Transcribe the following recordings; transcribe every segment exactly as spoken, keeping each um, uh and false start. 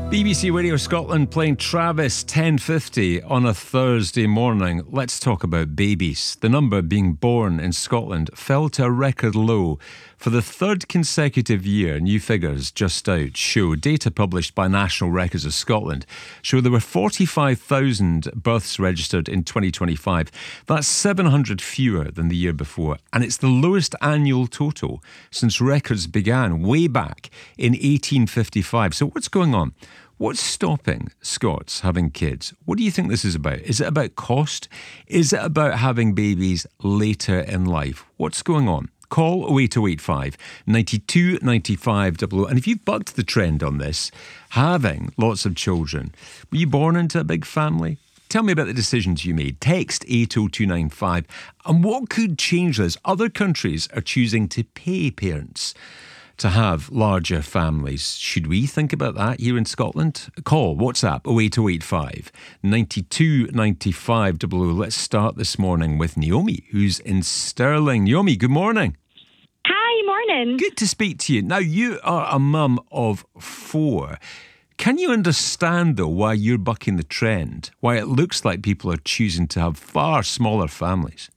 B B C Radio Scotland playing Travis ten fifty on a Thursday morning. Let's talk about babies. The number being born in Scotland fell to a record low for the third consecutive year. New figures just out show data published by National Records of Scotland show there were forty-five thousand births registered in twenty twenty-five. That's seven hundred fewer than the year before, and it's the lowest annual total since records began way back in eighteen fifty-five. So what's going on? What's stopping Scots having kids? What do you think this is about? Is it about cost? Is it about having babies later in life? What's going on? Call oh eight oh eight five, nine two nine five double oh. And if you've bucked the trend on this, having lots of children, were you born into a big family? Tell me about the decisions you made. Text eight oh two nine five. And what could change this? Other countries are choosing to pay parents to have larger families. Should we think about that here in Scotland? Call WhatsApp oh eight oh eight five, nine two nine five double oh. Let's start this morning with Naomi, who's in Stirling. Naomi, good morning. Hi, morning. Good to speak to you. Now, you are a mum of four. Can you understand, though, why you're bucking the trend? Why it looks like people are choosing to have far smaller families?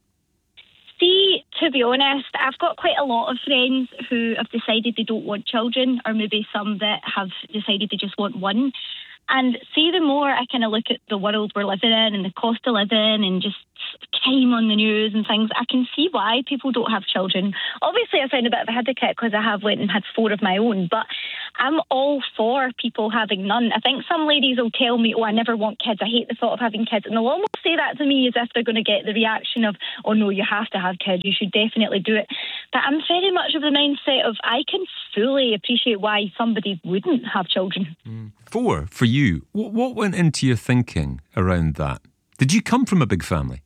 See, to be honest, I've got quite a lot of friends who have decided they don't want children, or maybe some that have decided they just want one. And see, the more I kind of look at the world we're living in and the cost of living and just crime on the news and things, I can see why people don't have children. Obviously, I sound a bit of a hypocrite because I have went and had four of my own, but I'm all for people having none. I think some ladies will tell me, oh, I never want kids, I hate the thought of having kids, and they'll almost say that to me as if they're going to get the reaction of, oh no, you have to have kids, you should definitely do it. But I'm very much of the mindset of I can fully appreciate why somebody wouldn't have children. Mm. Four for you. What, what went into your thinking around that? Did you come from a big family?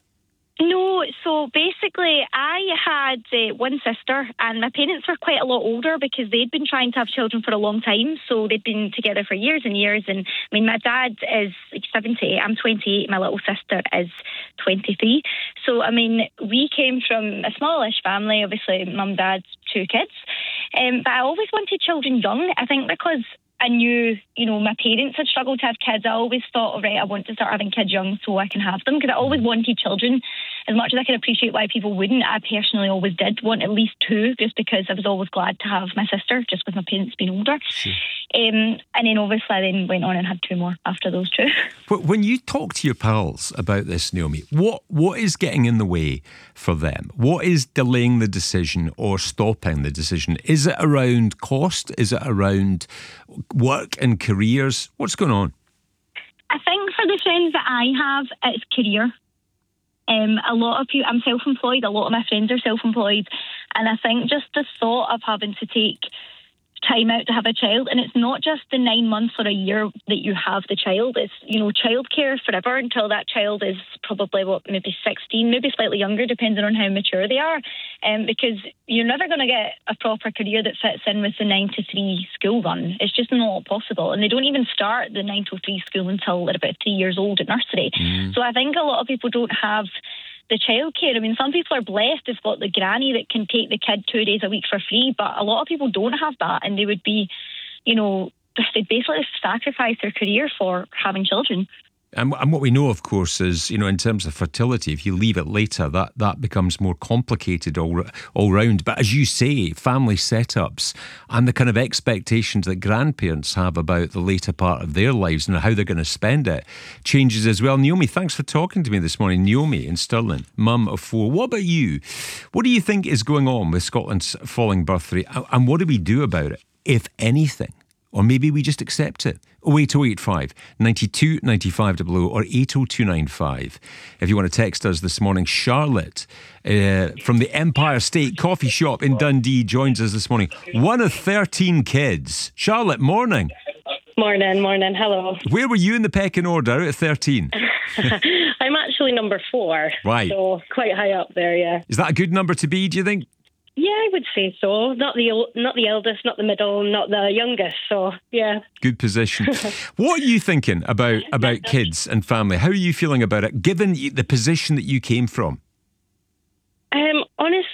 No, so basically I had uh, one sister, and my parents were quite a lot older because they'd been trying to have children for a long time. So they'd been together for years and years. And I mean, my dad is like seventy, I'm twenty-eight, my little sister is twenty-three. So, I mean, we came from a smallish family, obviously mum, dad, two kids. Um, but I always wanted children young, I think because I knew, you know, my parents had struggled to have kids. I always thought, all right, I want to start having kids young so I can have them, because I always wanted children. As much as I can appreciate why people wouldn't, I personally always did want at least two, just because I was always glad to have my sister, just with my parents being older. Sure. Um, and then obviously I then went on and had two more after those two. When you talk to your pals about this, Naomi, what what is getting in the way for them? What is delaying the decision or stopping the decision? Is it around cost? Is it around work and careers? What's going on? I think for the friends that I have, it's career. Um, a lot of people, I'm self-employed, a lot of my friends are self-employed, and I think just the thought of having to take time out to have a child, and it's not just the nine months or a year that you have the child, it's, you know, childcare forever until that child is probably, what, maybe sixteen, maybe slightly younger, depending on how mature they are, um, because you're never going to get a proper career that fits in with the nine to three school run. It's just not possible, and they don't even start the nine to three school until they're about three years old at nursery. Mm. So I think a lot of people don't have the childcare. I mean, some people are blessed, they've got the granny that can take the kid two days a week for free, but a lot of people don't have that, and they would be, you know, they'd basically sacrifice their career for having children. And, and what we know, of course, is, you know, in terms of fertility, if you leave it later, that, that becomes more complicated all, all round. But as you say, family setups and the kind of expectations that grandparents have about the later part of their lives and how they're going to spend it changes as well. Naomi, thanks for talking to me this morning. Naomi in Stirling, mum of four. What about you? What do you think is going on with Scotland's falling birth rate? And what do we do about it, if anything? Or maybe we just accept it. oh eight oh eight five, nine two nine five double oh or eight oh two nine five. If you want to text us this morning, Charlotte uh, from the Empire State Coffee Shop in Dundee joins us this morning. One of thirteen kids. Charlotte, morning. Morning, morning, hello. Where were you in the pecking order out of thirteen? I'm actually number four. Right. So quite high up there, yeah. Is that a good number to be, do you think? Yeah, I would say so. Not the not the eldest, not the middle, not the youngest. So, yeah. Good position. What are you thinking about, about kids and family? How are you feeling about it, given the position that you came from? Um, honestly,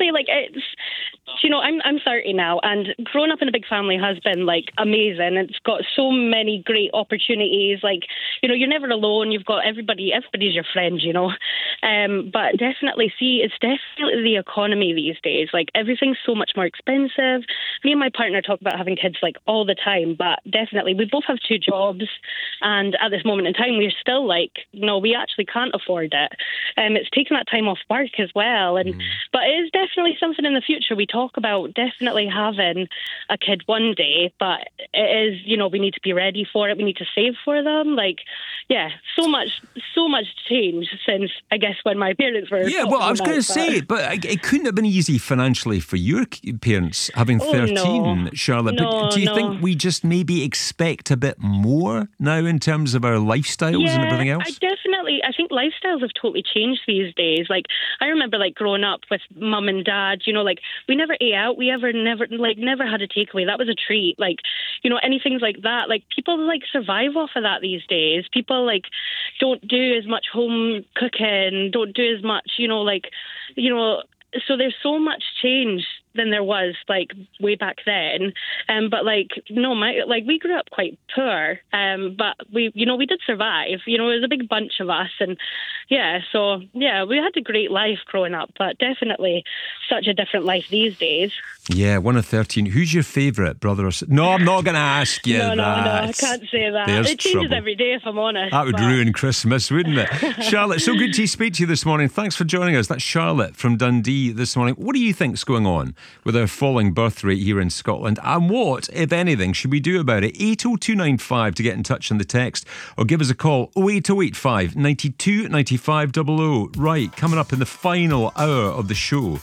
honestly, like, it's, you know, I'm I'm thirty now, and growing up in a big family has been, like, amazing. It's got so many great opportunities. Like, you know, you're never alone. You've got everybody, everybody's your friend, you know. Um, but definitely, see, it's definitely the economy these days. Like, everything's so much more expensive. Me and my partner talk about having kids, like, all the time, but definitely, we both have two jobs, and at this moment in time, we're still like, no, we actually can't afford it. Um, it's taking that time off work as well, and mm. but it is definitely something in the future. We talk about definitely having a kid one day, but it is, you know, we need to be ready for it. We need to save for them. Like, yeah, so much, so much change since, I guess, when my parents were. Yeah, well, I was going to say, but it couldn't have been easy financially for your parents having thirteen, oh, no. Charlotte. No, but do you no. think we just maybe expect a bit more now in terms of our lifestyles yeah, and everything else? I definitely, I think lifestyles have totally changed these days. Like, I remember, like, growing up with mum and dad, you know, like, we never ate out. We ever never, like, never had a takeaway. That was a treat. Like, you know, anything like that. Like, people, like, survive off of that these days. People, like, don't do as much home cooking, don't do as much, you know, like, you know, so there's so much change than there was, like, way back then. Um, but, like, no, my, like, we grew up quite poor, um, but we, you know, we did survive. You know, it was a big bunch of us, and yeah, so, yeah, we had a great life growing up, but definitely such a different life these days. Yeah, one of thirteen. Who's your favourite brother or sister? No, I'm not going to ask you no, that. No, no, I can't say that. There's it changes trouble. every day, if I'm honest. That would but... ruin Christmas, wouldn't it? Charlotte, so good to speak to you this morning. Thanks for joining us. That's Charlotte from Dundee this morning. What do you think's going on with our falling birth rate here in Scotland? And what, if anything, should we do about it? eight oh two nine five to get in touch on the text, or give us a call, oh eight oh eight five, nine two, nine five double oh. Right, coming up in the final hour of the show,